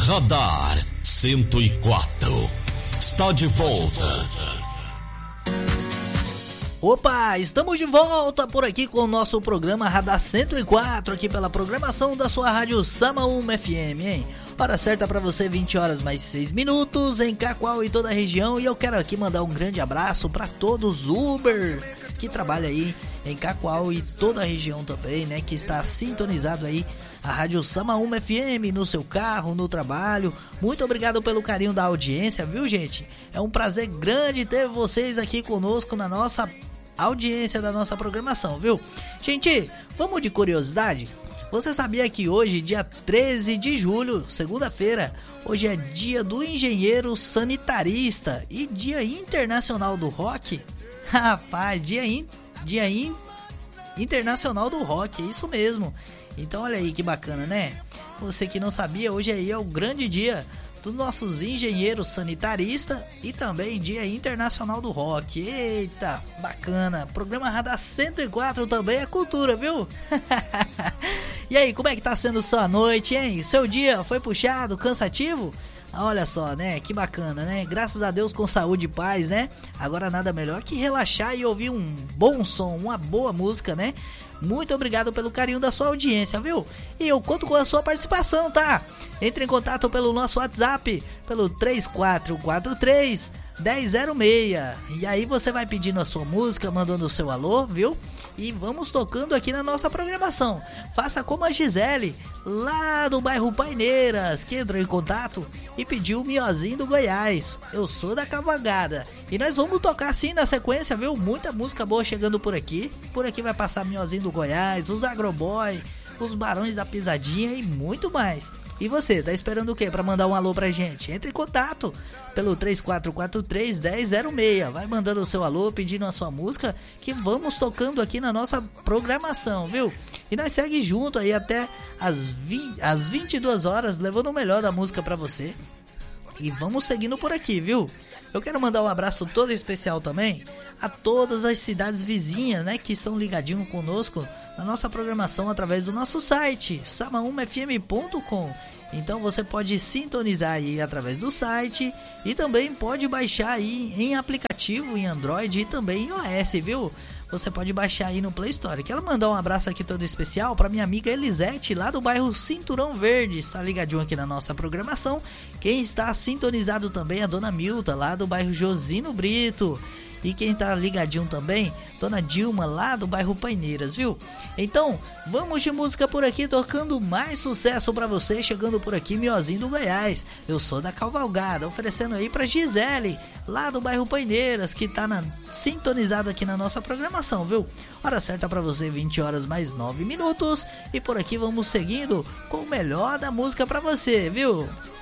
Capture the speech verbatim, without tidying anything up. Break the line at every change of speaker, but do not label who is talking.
Radar cento e quatro está de volta.
Opa, estamos de volta por aqui com o nosso programa Radar cento e quatro, aqui pela programação da sua rádio Samaúma F M, hein? Hora certa para você, vinte horas mais seis minutos em Cacoal e toda a região. E eu quero aqui mandar um grande abraço para todos os Uber que trabalham aí em Cacoal e toda a região também, né? Que está sintonizado aí a rádio Samaúma F M no seu carro, no trabalho. Muito obrigado pelo carinho da audiência, viu, gente? É um prazer grande ter vocês aqui conosco na nossa audiência da nossa programação, viu? Gente, vamos de curiosidade? Você sabia que hoje, dia treze de julho, segunda-feira, hoje é dia do engenheiro sanitarista e dia internacional do rock? Rapaz, dia, in, dia in, internacional do rock, é isso mesmo. Então olha aí que bacana, né? Você que não sabia, hoje aí é o grande dia dos nossos engenheiros sanitaristas e também dia internacional do rock. Eita, bacana. Programa Radar cento e quatro também é cultura, viu? E aí, como é que tá sendo sua noite, hein? Seu dia foi puxado, cansativo? Olha só, né? Que bacana, né? Graças a Deus com saúde e paz, né? Agora nada melhor que relaxar e ouvir um bom som, uma boa música, né? Muito obrigado pelo carinho da sua audiência, viu? E eu conto com a sua participação, tá? Entre em contato pelo nosso WhatsApp, pelo três quatro quatro três, um zero zero seis. E aí você vai pedindo a sua música, mandando o seu alô, viu? E vamos tocando aqui na nossa programação. Faça como a Gisele, lá do bairro Paineiras, que entrou em contato e pediu o Miozinho do Goiás. Eu sou da Cavalgada. E nós vamos tocar assim na sequência, viu? Muita música boa chegando por aqui. Por aqui vai passar Miozinho do Goiás, os Agroboy, os Barões da Pisadinha e muito mais. E você, tá esperando o quê pra mandar um alô pra gente? Entre em contato pelo três quatro quatro três, um zero zero seis. Vai mandando o seu alô, pedindo a sua música, que vamos tocando aqui na nossa programação, viu? E nós segue junto aí até as, vinte, as vinte e duas horas, levando o melhor da música pra você. E vamos seguindo por aqui, viu? Eu quero mandar um abraço todo especial também a todas as cidades vizinhas, né, que estão ligadinho conosco na nossa programação através do nosso site, samaúma f m ponto com. Então você pode sintonizar aí através do site e também pode baixar aí em aplicativo em Android e também em iOS, viu? Você pode baixar aí no Play Store. Quero mandar um abraço aqui todo especial para minha amiga Elisete, lá do bairro Cinturão Verde. Está ligadinho aqui na nossa programação. Quem está sintonizado também é a dona Milta, lá do bairro Josino Brito. E quem tá ligadinho também, dona Dilma, lá do bairro Paineiras, viu? Então, vamos de música por aqui, tocando mais sucesso pra você, chegando por aqui, Miozinho do Goiás. Eu sou da Cavalgada, oferecendo aí pra Gisele, lá do bairro Paineiras, que tá na, sintonizado aqui na nossa programação, viu? Hora certa pra você, vinte horas mais nove minutos. E por aqui vamos seguindo com o melhor da música pra você, viu?